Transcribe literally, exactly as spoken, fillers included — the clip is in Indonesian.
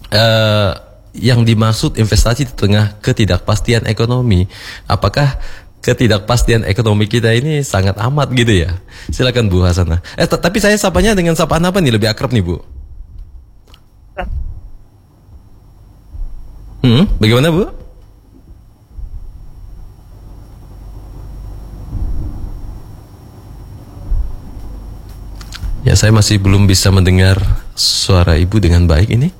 uh, yang dimaksud investasi di tengah ketidakpastian ekonomi, apakah ketidakpastian ekonomi kita ini sangat amat gitu ya? Silakan Bu Hasanah. Eh tapi saya sapanya dengan sapaan apa nih, lebih akrab nih Bu? Hmm, bagaimana Bu? Ya, saya masih belum bisa mendengar suara Ibu dengan baik ini.